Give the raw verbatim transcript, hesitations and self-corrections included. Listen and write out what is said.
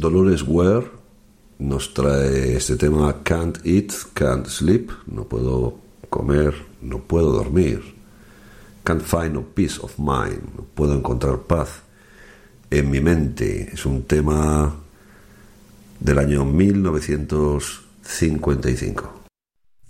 Dolores Ware nos trae este tema Can't Eat, Can't Sleep, no puedo comer, no puedo dormir. Can't find no peace of mind, no puedo encontrar paz en mi mente. Es un tema del año mil novecientos cincuenta y cinco.